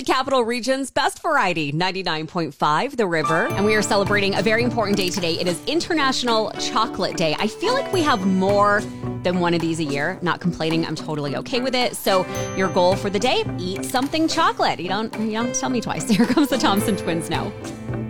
Capital Region's best variety, 99.5 The River. And we are celebrating a very important day today. It is International Chocolate Day. I feel like we have more than one of these a year. Not complaining. I'm totally okay with it. So your goal for the day, eat something chocolate. You don't tell me twice. Here comes the Thompson Twins now.